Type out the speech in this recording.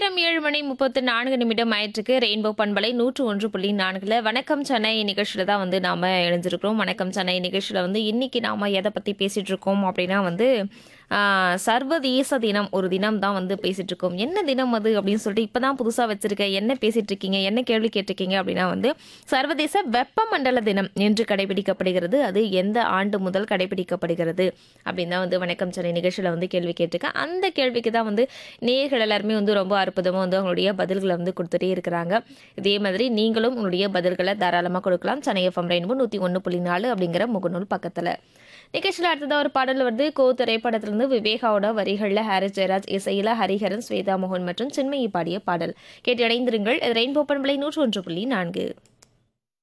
நேரம் 7:34 ஆயிட்டிருக்கு. ரெயின்போ பண்பலை 101.4ல வணக்கம் சென்னை நிகழ்ச்சியில தான் வந்து நாம இணைஞ்சிருக்கிறோம். வணக்கம் சென்னை நிகழ்ச்சியில வந்து இன்னைக்கு நாம எதை பத்தி பேசிட்டு இருக்கோம் அப்படின்னா வந்து சர்வதேச தினம் ஒரு தினம் தான் வந்து பேசிட்டு இருக்கோம். என்ன தினம் அது அப்படின்னு சொல்லிட்டு இப்பதான் புதுசா வச்சிருக்கேன். என்ன பேசிட்டு இருக்கீங்க, என்ன கேள்வி கேட்டிருக்கீங்க அப்படின்னா வந்து சர்வதேச வெப்பமண்டல தினம் என்று கடைபிடிக்கப்படுகிறது. அது எந்த ஆண்டு முதல் கடைபிடிக்கப்படுகிறது அப்படின்னு தான் வந்து வணக்கம் சென்னை நிகழ்ச்சியில வந்து கேள்வி கேட்டிருக்கேன். அந்த கேள்விக்கு தான் வந்து நேயர்கள் எல்லாருமே வந்து ரொம்ப அற்புதமாக வந்து அவங்களுடைய பதில்களை வந்து கொடுத்துட்டே இருக்கிறாங்க. இதே மாதிரி நீங்களும் உங்களுடைய பதில்களை தாராளமாக கொடுக்கலாம். சென்னை எஃப்எம் ரெயின்போ 101.4 அப்படிங்கிற முகநூல் பக்கத்தில். நிகழ்ச்சியில் அடுத்ததாக ஒரு பாடல் வருது. கோ திரைப்படத்திலிருந்து விவேகாவோட வரிகளில் ஹாரிஸ் ஜெயராஜ், இசையில ஹரிஹரன், ஸ்வேதா மோகன் மற்றும் சின்மயி பாடிய பாடல் கேட்டு இணைந்திருங்கள். ரெயின்போ பண்பலை 101.4.